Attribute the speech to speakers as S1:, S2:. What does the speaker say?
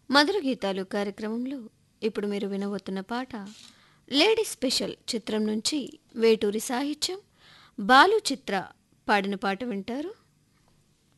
S1: మధుర గీతాలు కార్యక్రమంలో ఇప్పుడు మీరు వినబోతున్న పాట లేడీ స్పెషల్ చిత్రం నుంచి వేటూరి సాహిత్యం బాలు చిత్ర పాడిన పాట వింటారు.